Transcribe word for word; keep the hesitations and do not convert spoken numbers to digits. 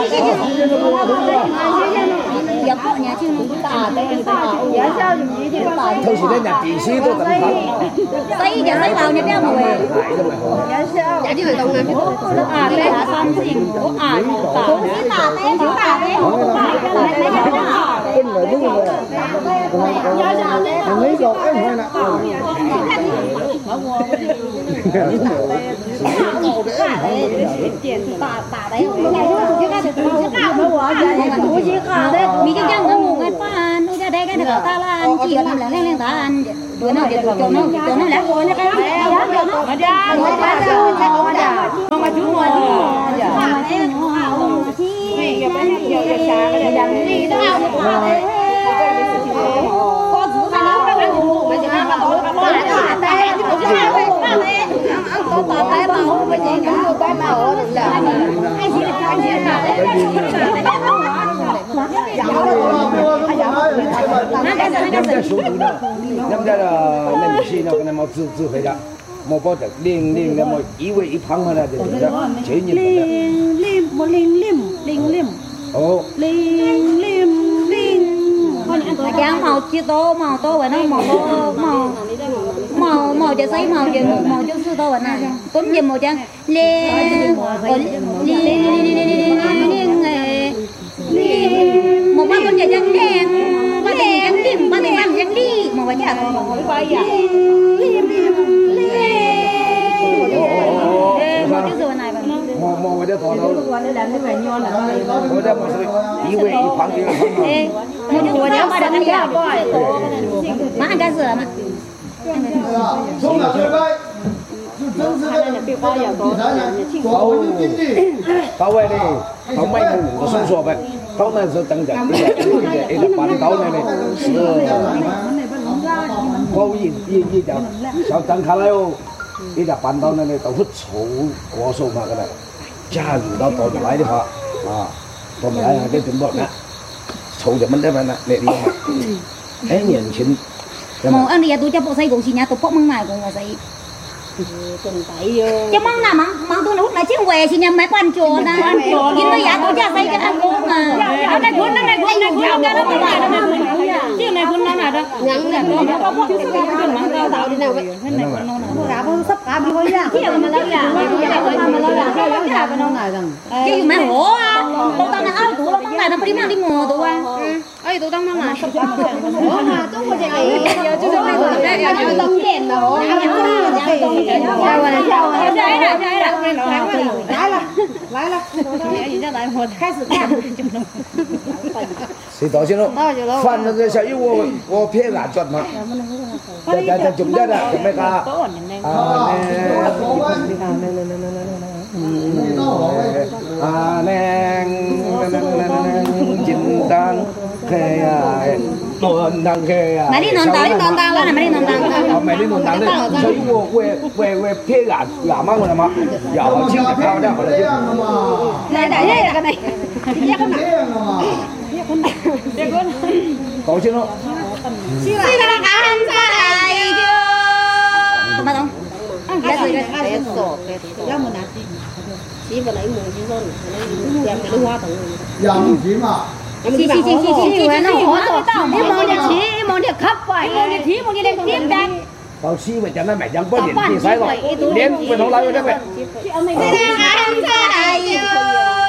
Dạ có nhà chứ tà đây tà dạ sao dùng gì chứ thôi thì đây nhà tỷ sĩ tôi tận thật thấy giờ thấy vào nhà béo mùi dạ sao dạ chứ người đồng làm à đây là san xịn à tà tà té chứ tà té tin rồi đúng rồi mình lấy rồi em hỏi nè mi cái chân nó ngủ ngay pan nó ra đây cái được ta là anh chỉ làm là lên lên ta anh đứa nào để cho nó cho nó lẽ rồi nó cái mà ra nó ra rồi sẽ có ra không mà chú mua chú mua dạ chi cái bên giờ giờ xa cái đằng đi nó ao nó có chú mà nó cái ngủ mà giờ mà tối nó lại nó tay chứ không sao đâu có tao tay mà không có gì cả tay mà ở là ai chỉ là ai chỉ là nhắm ra số đủ nữa nhắm ra là那女性呢跟他们自自肥的冇包的练练那么一位一旁的就这样全年练练么练练练练哦练练练 Giang màu chia tô màu tô vậy nó màu tô màu màu màu cho thấy màu cho màu cho sư tô vậy nè tuấn gì màu trang lên lên một ba con giờ trắng đen ba đen trắng điểm ba đen trắng đi màu vậy chả màu vậy à màu chứ rồi này màu màu vậy đó thôi đâu rồi đó mà sao ý vậy ý phẳng ý phẳng một chút rồi nhá, ba đứa ăn gà. Má ăn cá sữa mà. Sống là chơi bay. tao vậy đi, tao mấy người có sống sót vậy, tao này sẽ tăng dần, bây giờ bây giờ bán tao này này, có gì gì gì đâu, sao tăng khá lâu, bây giờ bán tao này này tao hút sầu quả sầu mà cái này, cha dù tao tao lại đi hả, à, tao lại cái chuẩn bị nè. Sầu thì mình đây mà nè, để đi mà, ấy nhiều chuyện. Mà anh đi tôi cho bộ xây gỗ xí nhà tôi bóc măng này cũng là xây. Chứ măng nào măng măng tôi nút lại chứ què xí nhà mấy quan chùa nè, nhưng mà giá tôi cho xây cho ăn uống mà. Cái này cuốn cái này cuốn này cuốn cái đó mà lại đó mà. Chứ này cuốn nó nào đó. Nhắn là nó có bóc cái cái măng cao tạo đi nào vậy? Cái này cuốn nó nào. Cả bông sắp cả bông ya. Chứ mà lâu ya, mà lâu ya. Cái cái nó này rằng. Chứ mà hổ à, tôi tao nào tụi nó măng này nó phải đi mang đi mùa tụi à. Ơi tụi tao măng này. Hổ mà tôi có chạy. Giờ chứ này rồi. Giờ tông đèn mà hổ. Chào rồi, chào rồi. Chạy rồi, chạy rồi. Lại là, lại là. Khai始干。 谁道歉了？反正这小鱼我我偏懒转嘛，在在在中间的，准备个啊呢啊呢金当嘿呀，乱当嘿呀。 Mày đi nón tao, đi nón tao là mày đi nón tao. Mày đi nón tao đấy.所以我我我我偏懒懒嘛我了嘛，要请的高的我了就。 Này đại đây là cái này. Có chứ nó. Xin là cảm ơn chưa. Mà đâu? Cái gì cái cái sổ cái cái một nát. Chỉ vừa lấy mười chỉ rồi, lấy đem cái hoa tặng. Dầm gì mà. Chị chị chị chị chị chị nó hóa rồi. Em muốn đi chị, em muốn đi khắp vậy. Em muốn đi thí, muốn đi lên tiếp đang. Tao xí vậy cho nó mày chẳng có điện thì sai rồi. Đến mình không lấy được đấy. Xin là cảm ơn chưa.